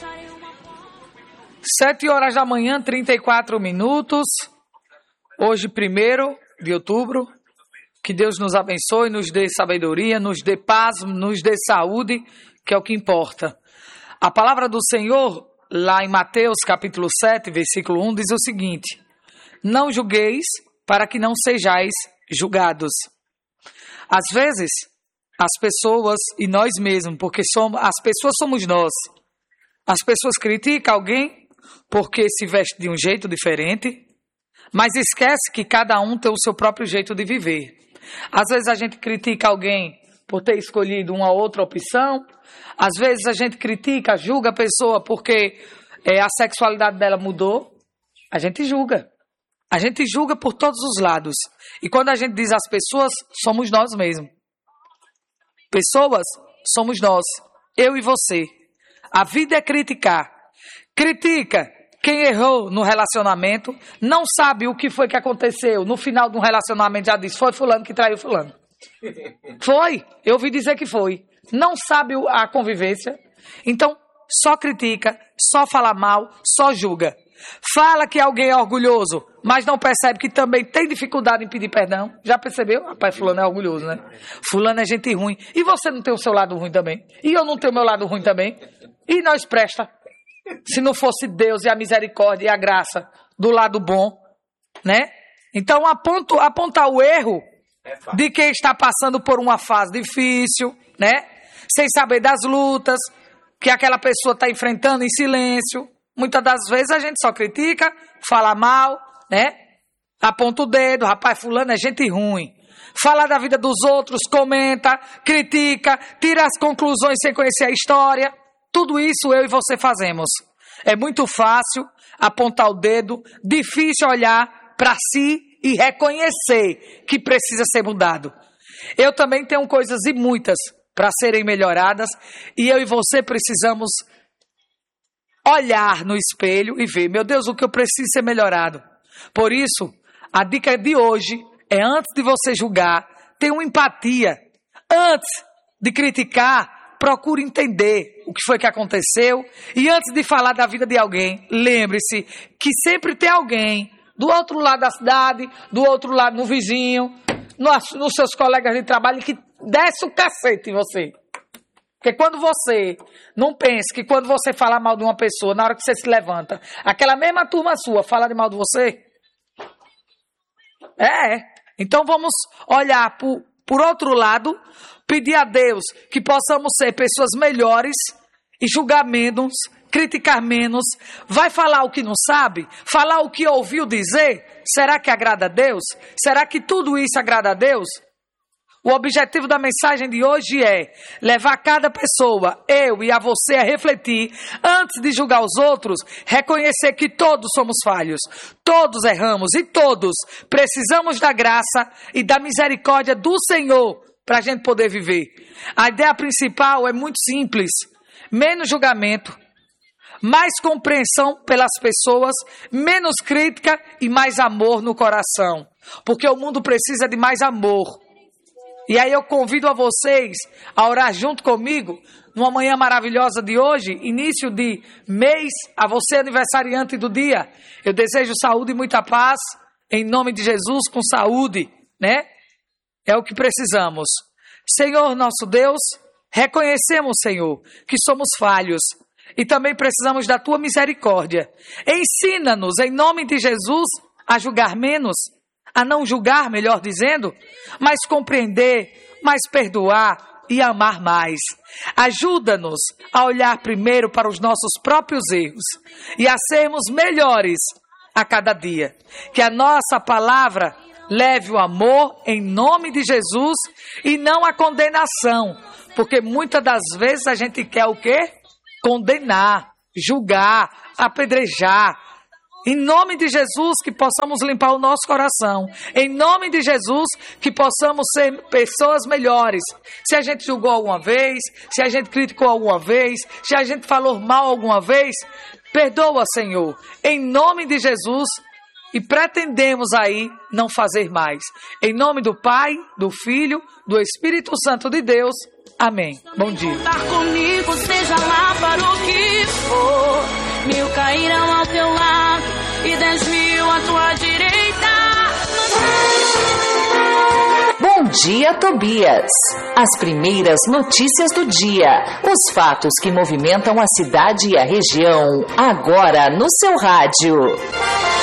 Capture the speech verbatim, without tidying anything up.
Sete horas da manhã, trinta e quatro minutos. Hoje, primeiro de outubro. Que Deus nos abençoe, nos dê sabedoria, nos dê paz, nos dê saúde, que é o que importa. A palavra do Senhor, lá em Mateus capítulo sete, versículo um, diz o seguinte: não julgueis para que não sejais julgados. Às vezes, as pessoas e nós mesmos, porque somos, as pessoas somos nós. As pessoas criticam alguém porque se veste de um jeito diferente, mas esquece que cada um tem o seu próprio jeito de viver. Às vezes a gente critica alguém por ter escolhido uma outra opção. Às vezes a gente critica, julga a pessoa porque é, a sexualidade dela mudou. A gente julga. A gente julga por todos os lados. E quando a gente diz as pessoas, somos nós mesmos. Pessoas, somos nós. Eu e você. A vida é criticar. Critica quem errou no relacionamento, não sabe o que foi que aconteceu. No final de um relacionamento já diz, foi fulano que traiu fulano. Foi, eu ouvi dizer que foi. Não sabe a convivência. Então, só critica, só fala mal, só julga. Fala que alguém é orgulhoso, mas não percebe que também tem dificuldade em pedir perdão. Já percebeu? Rapaz, fulano é orgulhoso, né? Fulano é gente ruim. E você não tem o seu lado ruim também? E eu não tenho o meu lado ruim também? E nós presta. Se não fosse Deus e a misericórdia e a graça do lado bom, né? Então, aponto, apontar o erro de quem está passando por uma fase difícil, né? Sem saber das lutas que aquela pessoa está enfrentando em silêncio. Muitas das vezes a gente só critica, fala mal, né? Aponta o dedo, rapaz, fulano é gente ruim. Fala da vida dos outros, comenta, critica, tira as conclusões sem conhecer a história. Tudo isso eu e você fazemos. É muito fácil apontar o dedo, difícil olhar para si e reconhecer que precisa ser mudado. Eu também tenho coisas e muitas para serem melhoradas e eu e você precisamos olhar no espelho e ver, meu Deus, o que eu preciso ser melhorado. Por isso, a dica de hoje é, antes de você julgar, tenha uma empatia. Antes de criticar, procure entender o que foi que aconteceu. E antes de falar da vida de alguém, lembre-se que sempre tem alguém do outro lado da cidade, do outro lado no vizinho, nos, nos seus colegas de trabalho, que desce o cacete em você. Porque quando você, não pense que quando você falar mal de uma pessoa, na hora que você se levanta, aquela mesma turma sua fala de mal de você. É, então vamos olhar por, por outro lado, pedir a Deus que possamos ser pessoas melhores e julgar menos, criticar menos. Vai falar o que não sabe? Falar o que ouviu dizer? Será que agrada a Deus? Será que tudo isso agrada a Deus? O objetivo da mensagem de hoje é levar cada pessoa, eu e a você, a refletir, antes de julgar os outros, reconhecer que todos somos falhos, todos erramos e todos precisamos da graça e da misericórdia do Senhor para a gente poder viver. A ideia principal é muito simples: menos julgamento, mais compreensão pelas pessoas, menos crítica e mais amor no coração. Porque o mundo precisa de mais amor. E aí eu convido a vocês a orar junto comigo, numa manhã maravilhosa de hoje, início de mês, a você aniversariante do dia. Eu desejo saúde e muita paz, em nome de Jesus, com saúde, né? É o que precisamos. Senhor, nosso Deus, reconhecemos, Senhor, que somos falhos e também precisamos da Tua misericórdia. Ensina-nos, em nome de Jesus, a julgar menos, a não julgar, melhor dizendo, mas compreender, mas perdoar e amar mais. Ajuda-nos a olhar primeiro para os nossos próprios erros e a sermos melhores a cada dia. Que a nossa palavra leve o amor em nome de Jesus e não a condenação, porque muitas das vezes a gente quer o quê? Condenar, julgar, apedrejar. Em nome de Jesus, que possamos limpar o nosso coração. Em nome de Jesus, que possamos ser pessoas melhores. Se a gente julgou alguma vez, se a gente criticou alguma vez, se a gente falou mal alguma vez, perdoa, Senhor. Em nome de Jesus, e pretendemos aí não fazer mais. Em nome do Pai, do Filho, do Espírito Santo de Deus. Amém. Bom dia. Contar comigo, seja lá para o que for. cairão ao teu lado e dez mil à tua direita. Bom dia, Tobias. As primeiras notícias do dia. Os fatos que movimentam a cidade e a região. Agora no seu rádio.